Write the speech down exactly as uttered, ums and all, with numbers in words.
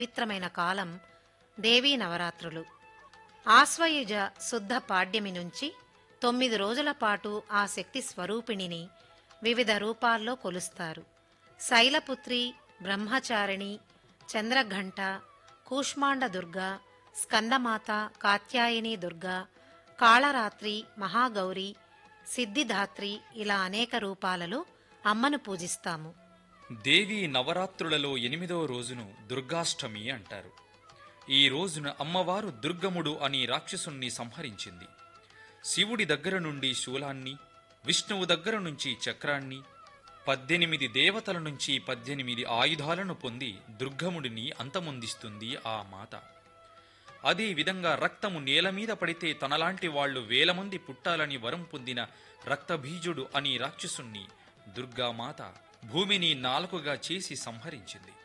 పవిత్రమైన కాలం దేవీ నవరాత్రులు. ఆశ్వయుజ శుద్ధ పాడ్యమి నుంచి తొమ్మిది రోజుల పాటు ఆ శక్తి స్వరూపిణిని వివిధ రూపాల్లో కొలుస్తారు. శైలపుత్రి, బ్రహ్మచారిణి, చంద్రఘంట, కూష్మాండ దుర్గా, స్కందమాత, కాత్యాయని దుర్గా, కాళరాత్రి, మహాగౌరి, సిద్ధిదాత్రి ఇలా అనేక రూపాలలో అమ్మను పూజిస్తాము. దేవీ నవరాత్రులలో ఎనిమిదో రోజును దుర్గాష్టమి అంటారు. ఈ రోజున అమ్మవారు దుర్గముడు అని రాక్షసుణ్ణి సంహరించింది. శివుడి దగ్గర నుండి శూలాన్ని, విష్ణువు దగ్గర నుంచి చక్రాన్ని, పద్దెనిమిది దేవతల నుంచి పద్దెనిమిది ఆయుధాలను పొంది దుర్గముడిని అంతమొందిస్తుంది ఆ మాత. అదే విధంగా రక్తము నేల మీద పడితే తనలాంటి వాళ్లు వేల మంది పుట్టాలని వరం పొందిన రక్తబీజుడు అని రాక్షసుణ్ణి దుర్గామాత భూమిని నాలుకగా చేసి సంహరించింది.